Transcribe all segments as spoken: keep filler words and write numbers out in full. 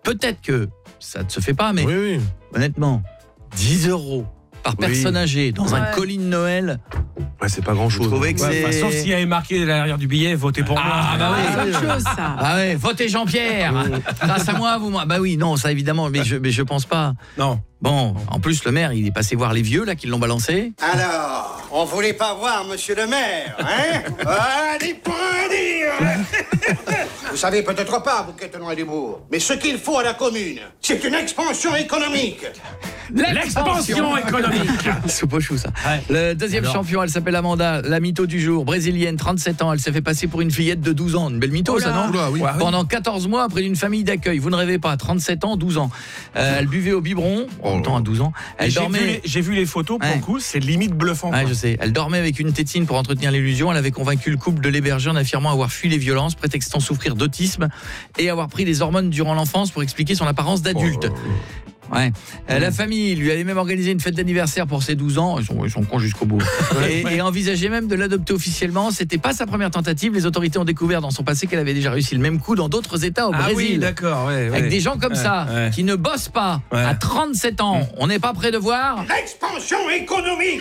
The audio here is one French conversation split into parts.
peut-être que ça ne se fait pas, mais oui, oui. honnêtement, dix euros par Oui. personne âgée dans Ouais. un colis de Noël, Ouais, c'est pas grand-chose. vous trouvez que Ouais, enfin, c'est... sauf s'il y avait marqué à l'arrière du billet, votez pour moi. Ah, bah oui. C'est autre chose, ça. Ah ouais, votez Jean-Pierre. Grâce à moi, vous moi. Bah oui, non, ça évidemment, mais je mais je pense pas. Non. Bon, en plus le maire, il est passé voir les vieux là qui l'ont balancé. Alors, on voulait pas voir monsieur le maire, hein? Allez, pour dire. Vous savez peut-être pas, vous Quétenon et Dubourg, mais ce qu'il faut à la commune, c'est une expansion économique. L'expansion économique. Soupe au chou, ça. Ouais. Le deuxième Alors. champion, elle s'appelle Amanda, la mytho du jour, brésilienne, trente-sept ans, elle s'est fait passer pour une fillette de douze ans, une belle mytho, Oh ça là. non? Oula, oui. Ouais, oui. Pendant quatorze mois auprès d'une famille d'accueil, vous ne rêvez pas, trente-sept ans, douze ans. Euh, elle buvait au biberon, en même temps à douze ans. Elle J'ai vu, dormait. les, j'ai vu les photos, pour Ouais. le coup, c'est limite bluffant. Ouais, quoi. je sais. Elle dormait avec une tétine pour entretenir l'illusion. Elle avait convaincu le couple de l'héberger en affirmant avoir fui les violences, prétextant souffrir d'autisme et avoir pris des hormones durant l'enfance pour expliquer son apparence d'adulte. Ouais. Euh, La famille lui avait même organisé une fête d'anniversaire pour ses douze ans. Ils sont, ils sont cons jusqu'au bout. Et, et envisageait même de l'adopter officiellement. C'était pas sa première tentative. Les autorités ont découvert dans son passé qu'elle avait déjà réussi le même coup dans d'autres États au Ah oui, Brésil. d'accord, ouais, Avec ouais. des gens comme Ouais, ça, ouais. qui ne bossent pas, Ouais. à trente-sept ans, on n'est pas prêt de voir. L'expansion économique.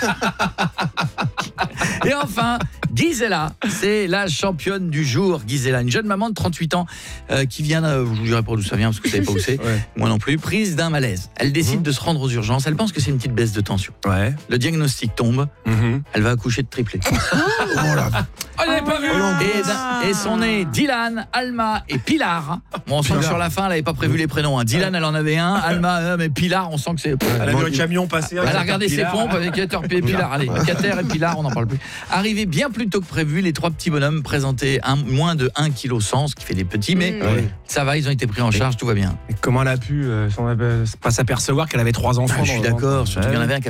Et enfin, Gisela, c'est la championne du jour. Gisela, une jeune maman de trente-huit ans euh, qui vient, euh, je vous dirai pas d'où ça vient parce que vous savez pas où c'est, Ouais. moi non plus, prise d'un malaise. Elle décide de se rendre aux urgences. Elle pense que c'est une petite baisse de tension. Ouais. Le diagnostic tombe. Mhm. Elle va accoucher de triplé. Oh, j'avais pas vu. Et, d'un- et son nez, Dylan, Alma et Pilar. Bon, on sent que sur la fin, elle n'avait pas prévu les prénoms. hein. Dylan, elle en avait un. Alma, euh, mais Pilar, on sent que c'est. Elle a vu un camion passer. Elle a regardé ses pompes avec Cater et Pilar. Allez, Cater et Pilar, on n'en parle plus. Arrivé bien plus tôt que prévu, les trois petits bonhommes présentaient un, moins de un virgule cent kilos, ce qui fait des petits, mais Mmh. Ouais. ça va, ils ont été pris en charge, tout va bien. Et comment elle a pu euh, s'en- euh, pas s'apercevoir qu'elle avait trois enfants Ah, je suis dans le ventre. d'accord, surtout qu'il y en avait un qui